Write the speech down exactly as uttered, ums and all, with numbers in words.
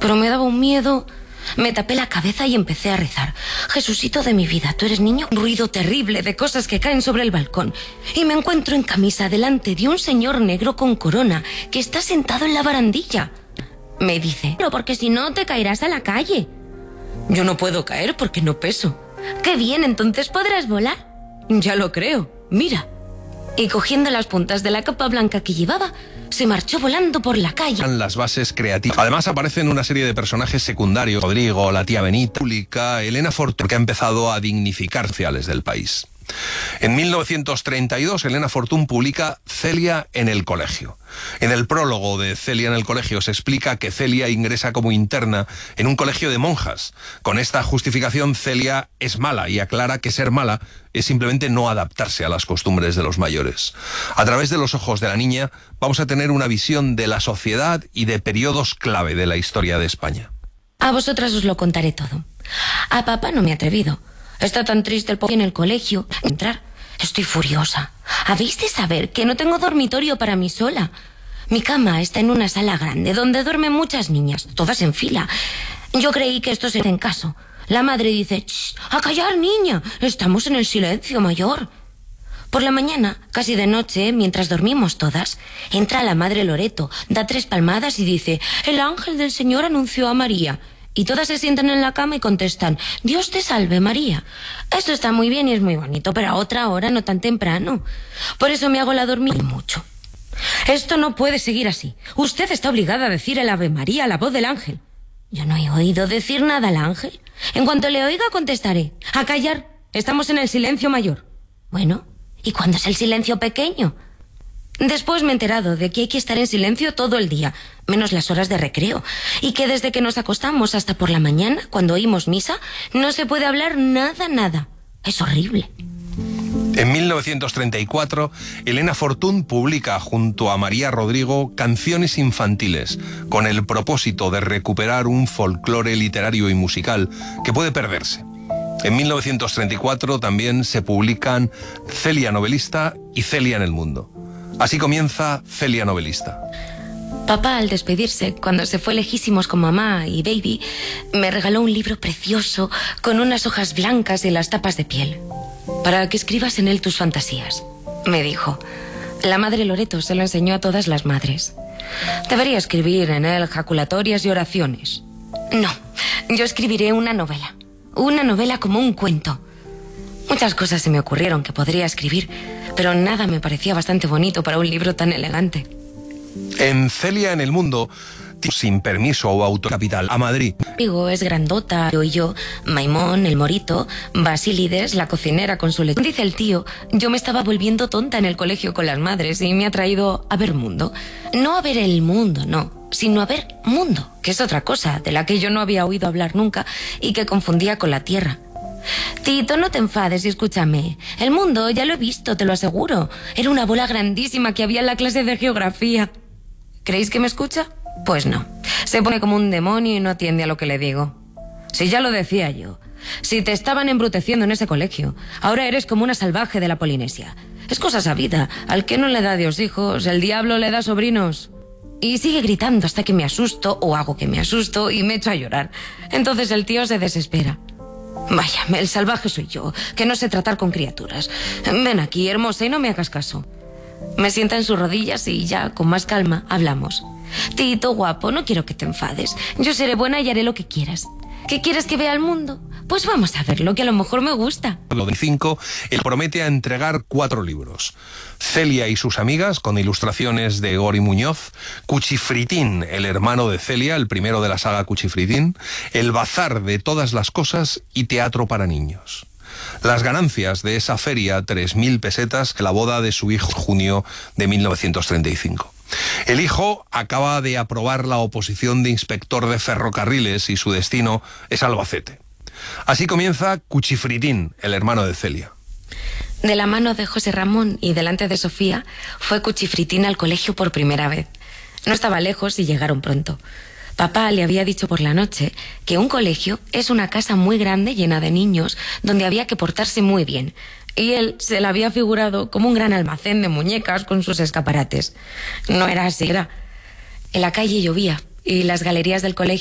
pero me daba un miedo. Me tapé la cabeza y empecé a rezar. Jesucito de mi vida, ¿tú eres niño? Un ruido terrible de cosas que caen sobre el balcón. Y me encuentro en camisa delante de un señor negro con corona que está sentado en la barandilla. Me dice, pero porque si no te caerás a la calle. Yo no puedo caer porque no peso. Qué bien, entonces podrás volar. Ya lo creo, mira. Y cogiendo las puntas de la capa blanca que llevaba, se marchó volando por la calle. Las bases creativas. Además aparecen una serie de personajes secundarios. Rodrigo, la tía Benita, Pública, Elena Fortún, que ha empezado a dignificar sociales del país. En mil novecientos treinta y dos, Elena Fortún publica Celia en el colegio. En el prólogo de Celia en el colegio se explica que Celia ingresa como interna en un colegio de monjas. Con esta justificación, Celia es mala y aclara que ser mala es simplemente no adaptarse a las costumbres de los mayores. A través de los ojos de la niña vamos a tener una visión de la sociedad y de periodos clave de la historia de España. A vosotras os lo contaré todo. A papá no me he atrevido. Está tan triste el pobre en el colegio. Entrar. Estoy furiosa. Habéis de saber que no tengo dormitorio para mí sola. Mi cama está en una sala grande donde duermen muchas niñas, todas en fila. Yo creí que esto se hace en caso. La madre dice, ¡shh! ¡A callar, niña! Estamos en el silencio mayor. Por la mañana, casi de noche, mientras dormimos todas, entra la madre Loreto, da tres palmadas y dice, el ángel del Señor anunció a María. Y todas se sientan en la cama y contestan, Dios te salve, María. Esto está muy bien y es muy bonito, pero a otra hora, no tan temprano. Por eso me hago la dormir mucho. Esto no puede seguir así. Usted está obligada a decir el Ave María a la voz del ángel. Yo no he oído decir nada al ángel. En cuanto le oiga, contestaré. A callar. Estamos en el silencio mayor. Bueno, ¿y cuándo es el silencio pequeño? Después me he enterado de que hay que estar en silencio todo el día, menos las horas de recreo, y que desde que nos acostamos hasta por la mañana, cuando oímos misa, no se puede hablar nada, nada. Es horrible. En mil novecientos treinta y cuatro, Elena Fortún publica junto a María Rodrigo Canciones infantiles, con el propósito de recuperar un folclore literario y musical que puede perderse. En mil novecientos treinta y cuatro también se publican Celia Novelista y Celia en el Mundo. Así comienza Celia Novelista. Papá, al despedirse, cuando se fue lejísimos con mamá y baby, me regaló un libro precioso con unas hojas blancas y las tapas de piel, para que escribas en él tus fantasías. Me dijo, la madre Loreto se lo enseñó a todas las madres. Debería escribir en él jaculatorias y oraciones. No, yo escribiré una novela. Una novela como un cuento. Muchas cosas se me ocurrieron que podría escribir, pero nada me parecía bastante bonito para un libro tan elegante. En Celia en el Mundo, sin permiso o autocapital, a Madrid. Digo, es grandota, yo y yo, Maimón, el morito, Basílides, la cocinera con su leche. Dice el tío, yo me estaba volviendo tonta en el colegio con las madres y me ha traído a ver mundo. No a ver el mundo, no, sino a ver mundo, que es otra cosa de la que yo no había oído hablar nunca y que confundía con la tierra. Tito, no te enfades y escúchame. El mundo ya lo he visto, te lo aseguro. Era una bola grandísima que había en la clase de geografía. ¿Creéis que me escucha? Pues no. Se pone como un demonio y no atiende a lo que le digo. Si ya lo decía yo. Si te estaban embruteciendo en ese colegio, ahora eres como una salvaje de la Polinesia. Es cosa sabida. Al que no le da Dios hijos, el diablo le da sobrinos. Y sigue gritando hasta que me asusto o hago que me asusto y me echo a llorar. Entonces el tío se desespera. Vaya, el salvaje soy yo, que no sé tratar con criaturas. Ven aquí, hermosa, y no me hagas caso. Me sienta en sus rodillas y ya, con más calma, hablamos. Tito, guapo, no quiero que te enfades. Yo seré buena y haré lo que quieras. ¿Qué quieres que vea el mundo? Pues vamos a ver lo que a lo mejor me gusta. Lo de cinco, él promete a entregar cuatro libros. Celia y sus amigas, con ilustraciones de Gori Muñoz. Cuchifritín, el hermano de Celia, el primero de la saga Cuchifritín. El bazar de todas las cosas y teatro para niños. Las ganancias de esa feria, tres mil pesetas, la boda de su hijo en junio de mil novecientos treinta y cinco. El hijo acaba de aprobar la oposición de inspector de ferrocarriles y su destino es Albacete. Así comienza Cuchifritín, el hermano de Celia. De la mano de José Ramón y delante de Sofía, fue Cuchifritín al colegio por primera vez. No estaba lejos y llegaron pronto. Papá le había dicho por la noche que un colegio es una casa muy grande llena de niños donde había que portarse muy bien. Y él se la había figurado como un gran almacén de muñecas con sus escaparates. No era así, era. En la calle llovía y las galerías del colegio